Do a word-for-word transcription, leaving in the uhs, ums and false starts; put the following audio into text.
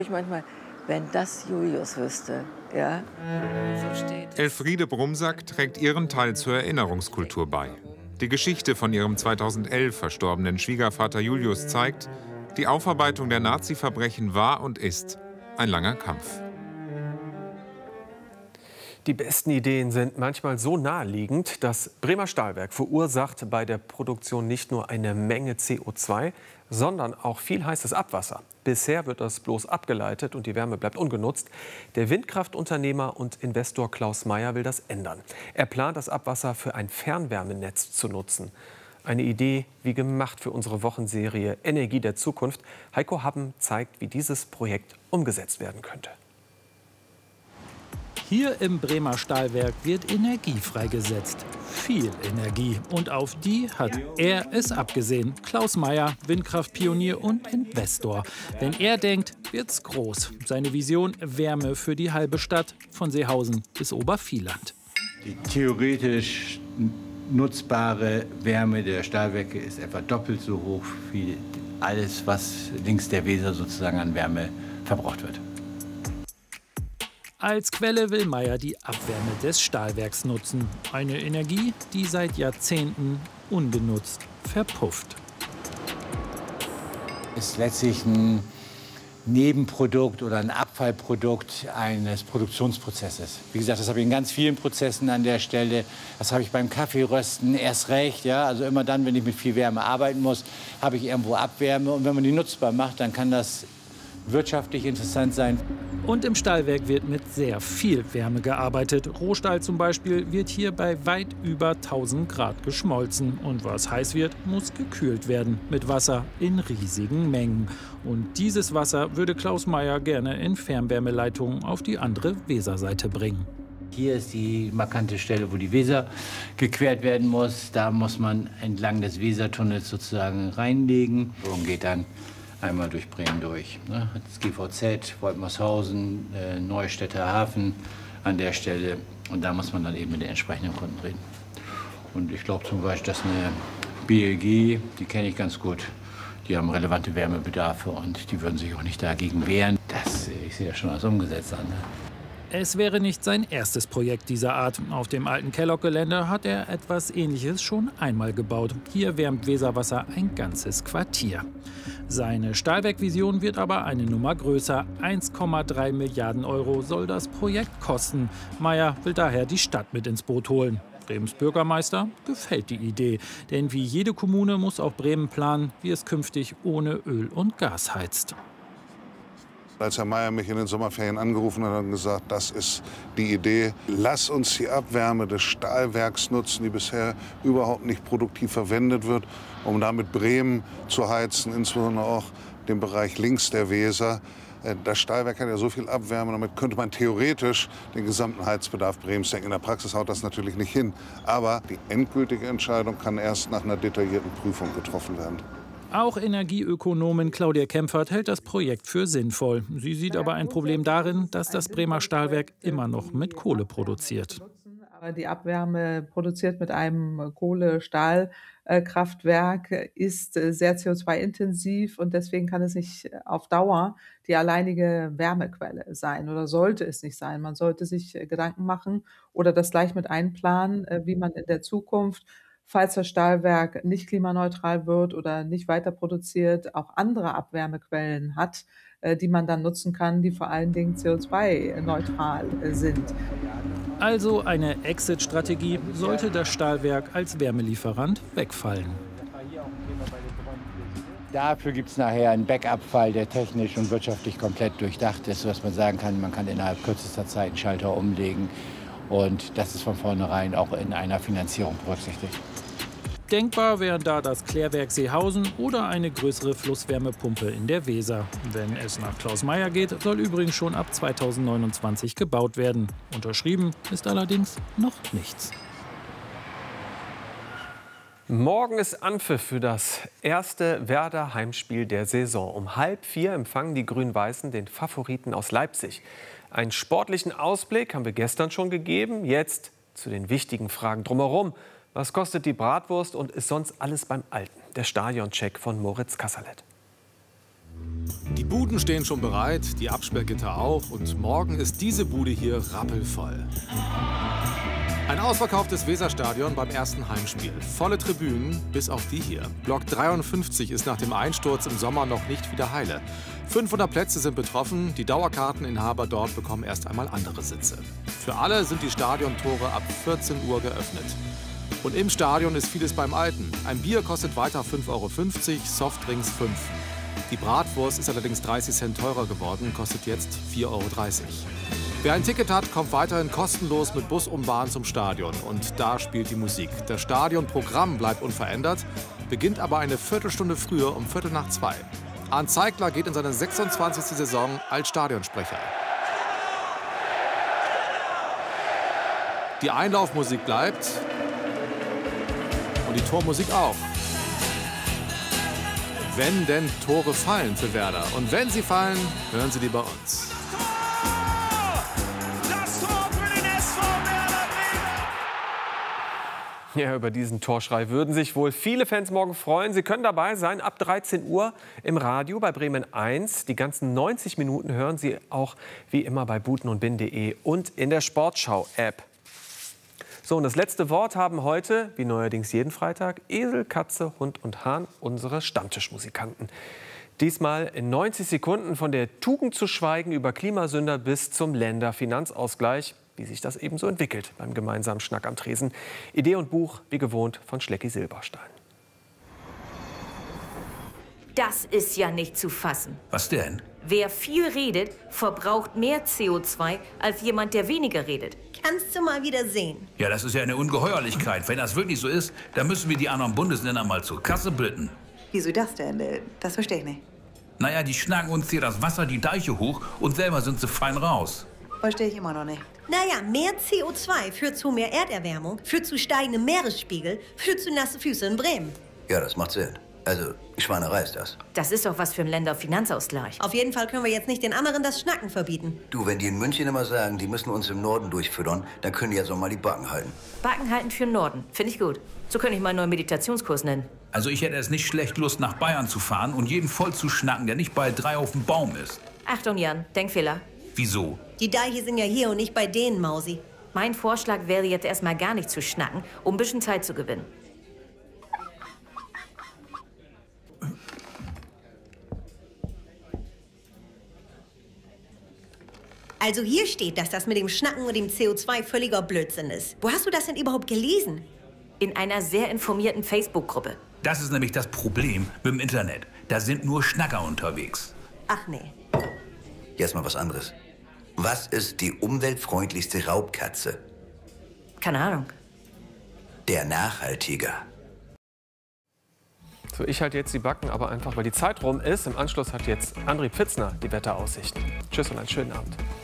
Ich manchmal, wenn das Julius wüsste, ja. Elfriede Brumsack trägt ihren Teil zur Erinnerungskultur bei. Die Geschichte von ihrem zweitausendelf verstorbenen Schwiegervater Julius zeigt, die Aufarbeitung der Nazi-Verbrechen war und ist ein langer Kampf. Die besten Ideen sind manchmal so naheliegend. Das Bremer Stahlwerk verursacht bei der Produktion nicht nur eine Menge C O zwei, sondern auch viel heißes Abwasser. Bisher wird das bloß abgeleitet und die Wärme bleibt ungenutzt. Der Windkraftunternehmer und Investor Klaus Meyer will das ändern. Er plant, das Abwasser für ein Fernwärmenetz zu nutzen. Eine Idee wie gemacht für unsere Wochenserie Energie der Zukunft. Heiko Happen zeigt, wie dieses Projekt umgesetzt werden könnte. Hier im Bremer Stahlwerk wird Energie freigesetzt. Viel Energie. Und auf die hat er es abgesehen. Klaus Meyer, Windkraftpionier und Investor. Wenn er denkt, wird's groß. Seine Vision: Wärme für die halbe Stadt, von Seehausen bis Obervieland. Die theoretisch nutzbare Wärme der Stahlwerke ist etwa doppelt so hoch wie alles, was links der Weser sozusagen an Wärme verbraucht wird. Als Quelle will Meyer die Abwärme des Stahlwerks nutzen. Eine Energie, die seit Jahrzehnten ungenutzt verpufft. Ist letztlich ein Nebenprodukt oder ein Abfallprodukt eines Produktionsprozesses. Wie gesagt, das habe ich in ganz vielen Prozessen an der Stelle. Das habe ich beim Kaffeerösten erst recht. Ja? Also immer dann, wenn ich mit viel Wärme arbeiten muss, habe ich irgendwo Abwärme. Und wenn man die nutzbar macht, dann kann das wirtschaftlich interessant sein. Und im Stahlwerk wird mit sehr viel Wärme gearbeitet. Rohstahl zum Beispiel wird hier bei weit über tausend Grad geschmolzen. Und was heiß wird, muss gekühlt werden mit Wasser in riesigen Mengen. Und dieses Wasser würde Klaus Meyer gerne in Fernwärmeleitungen auf die andere Weserseite bringen. Hier ist die markante Stelle, wo die Weser gequert werden muss. Da muss man entlang des Wesertunnels sozusagen reinlegen und geht dann einmal durch Bremen durch. Das G V Z, Woltmershausen, äh, Neustädter Hafen an der Stelle. Und da muss man dann eben mit den entsprechenden Kunden reden. Und ich glaube zum Beispiel, dass eine B L G, die kenne ich ganz gut, die haben relevante Wärmebedarfe und die würden sich auch nicht dagegen wehren. Das, ich sehe das schon als umgesetzt an. Ne? Es wäre nicht sein erstes Projekt dieser Art. Auf dem alten Kellogg-Gelände hat er etwas Ähnliches schon einmal gebaut. Hier wärmt Weserwasser ein ganzes Quartier. Seine Stahlwerkvision wird aber eine Nummer größer. eins Komma drei Milliarden Euro soll das Projekt kosten. Meyer will daher die Stadt mit ins Boot holen. Bremens Bürgermeister gefällt die Idee. Denn wie jede Kommune muss auch Bremen planen, wie es künftig ohne Öl und Gas heizt. Als Herr Meyer mich in den Sommerferien angerufen hat, hat er gesagt, das ist die Idee. Lass uns die Abwärme des Stahlwerks nutzen, die bisher überhaupt nicht produktiv verwendet wird, um damit Bremen zu heizen, insbesondere auch den Bereich links der Weser. Das Stahlwerk hat ja so viel Abwärme, damit könnte man theoretisch den gesamten Heizbedarf Bremens decken. In der Praxis haut das natürlich nicht hin. Aber die endgültige Entscheidung kann erst nach einer detaillierten Prüfung getroffen werden. Auch Energieökonomin Claudia Kempfert hält das Projekt für sinnvoll. Sie sieht aber ein Problem darin, dass das Bremer Stahlwerk immer noch mit Kohle produziert. Aber die Abwärme produziert mit einem Kohle-Stahl-Kraftwerk ist sehr C O zwei intensiv und deswegen kann es nicht auf Dauer die alleinige Wärmequelle sein oder sollte es nicht sein. Man sollte sich Gedanken machen oder das gleich mit einplanen, wie man in der Zukunft, falls das Stahlwerk nicht klimaneutral wird oder nicht weiter produziert, auch andere Abwärmequellen hat, die man dann nutzen kann, die vor allen Dingen C O zwei neutral sind. Also eine Exit-Strategie, sollte das Stahlwerk als Wärmelieferant wegfallen. Dafür gibt es nachher einen Backup-Fall, der technisch und wirtschaftlich komplett durchdacht ist, sodass man sagen kann, man kann innerhalb kürzester Zeit einen Schalter umlegen. Und das ist von vornherein auch in einer Finanzierung berücksichtigt. Denkbar wären da das Klärwerk Seehausen oder eine größere Flusswärmepumpe in der Weser. Wenn es nach Klaus Meyer geht, soll übrigens schon ab zweitausendneunundzwanzig gebaut werden. Unterschrieben ist allerdings noch nichts. Morgen ist Anpfiff für das erste Werder-Heimspiel der Saison. Um halb vier empfangen die Grün-Weißen den Favoriten aus Leipzig. Einen sportlichen Ausblick haben wir gestern schon gegeben. Jetzt zu den wichtigen Fragen drumherum. Was kostet die Bratwurst und ist sonst alles beim Alten? Der Stadioncheck von Moritz Kasserlet. Die Buden stehen schon bereit, die Absperrgitter auch. Und morgen ist diese Bude hier rappelvoll. Ein ausverkauftes Weserstadion beim ersten Heimspiel. Volle Tribünen, bis auf die hier. Block dreiundfünfzig ist nach dem Einsturz im Sommer noch nicht wieder heile. fünfhundert Plätze sind betroffen. Die Dauerkarteninhaber dort bekommen erst einmal andere Sitze. Für alle sind die Stadiontore ab vierzehn Uhr geöffnet. Und im Stadion ist vieles beim Alten. Ein Bier kostet weiter fünf Euro fünfzig, Softdrinks fünf. Die Bratwurst ist allerdings dreißig Cent teurer geworden, kostet jetzt vier Euro dreißig. Wer ein Ticket hat, kommt weiterhin kostenlos mit Bus und Bahn zum Stadion. Und da spielt die Musik. Das Stadionprogramm bleibt unverändert, beginnt aber eine Viertelstunde früher um Viertel nach zwei. Arndt Zeigler geht in seine sechsundzwanzigste Saison als Stadionsprecher. Die Einlaufmusik bleibt und die Tormusik auch. Wenn denn Tore fallen für Werder. Und wenn sie fallen, hören Sie die bei uns. Ja, über diesen Torschrei würden sich wohl viele Fans morgen freuen. Sie können dabei sein ab dreizehn Uhr im Radio bei Bremen eins. Die ganzen neunzig Minuten hören Sie auch wie immer bei buten und bin punkt de und in der Sportschau-App. So, und das letzte Wort haben heute, wie neuerdings jeden Freitag, Esel, Katze, Hund und Hahn, unsere Stammtischmusikanten. Diesmal in neunzig Sekunden von der Tugend zu schweigen über Klimasünder bis zum Länderfinanzausgleich. Wie sich das eben so entwickelt beim gemeinsamen Schnack am Tresen. Idee und Buch, wie gewohnt, von Schlecki Silberstein. Das ist ja nicht zu fassen. Was denn? Wer viel redet, verbraucht mehr C O zwei als jemand, der weniger redet. Kannst du mal wieder sehen. Ja, das ist ja eine Ungeheuerlichkeit. Wenn das wirklich so ist, dann müssen wir die anderen Bundesländer mal zur Kasse bitten. Wieso das denn? Das verstehe ich nicht. Naja, die schnacken uns hier das Wasser die Deiche hoch und selber sind sie fein raus. Verstehe ich immer noch nicht. Naja, mehr C O zwei führt zu mehr Erderwärmung, führt zu steigendem Meeresspiegel, führt zu nasse Füße in Bremen. Ja, das macht Sinn. Also, Schweinerei ist das. Das ist doch was für ein Länderfinanzausgleich. Auf jeden Fall können wir jetzt nicht den anderen das Schnacken verbieten. Du, wenn die in München immer sagen, die müssen uns im Norden durchfüttern, dann können die jetzt auch mal die Backen halten. Backen halten für den Norden. Finde ich gut. So könnte ich mal einen neuen Meditationskurs nennen. Also ich hätte es nicht schlecht, Lust nach Bayern zu fahren und jeden voll zu schnacken, der nicht bei drei auf dem Baum ist. Achtung, Jan, Denkfehler. Wieso? Die Deiche sind ja hier und nicht bei denen, Mausi. Mein Vorschlag wäre jetzt erstmal gar nicht zu schnacken, um ein bisschen Zeit zu gewinnen. Also hier steht, dass das mit dem Schnacken und dem C O zwei völliger Blödsinn ist. Wo hast du das denn überhaupt gelesen? In einer sehr informierten Facebook-Gruppe. Das ist nämlich das Problem mit dem Internet. Da sind nur Schnacker unterwegs. Ach nee. Jetzt mal was anderes. Was ist die umweltfreundlichste Raubkatze? Keine Ahnung. Der Nachhaltiger. So, ich halte jetzt die Backen, aber einfach, weil die Zeit rum ist. Im Anschluss hat jetzt André Pfitzner die Wetteraussichten. Tschüss und einen schönen Abend.